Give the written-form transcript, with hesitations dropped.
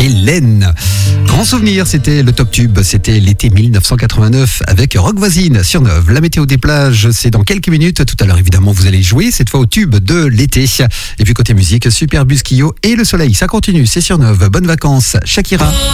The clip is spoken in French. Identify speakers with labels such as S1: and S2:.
S1: Hélène. Grand souvenir, c'était le top tube, c'était l'été 1989 avec Rock Voisine sur Neuve. La météo des plages, c'est dans quelques minutes. Tout à l'heure, évidemment, vous allez jouer cette fois au tube de l'été. Et puis côté musique, Super Busquillo et le soleil, ça continue, c'est sur Neuve. Bonnes vacances, Shakira.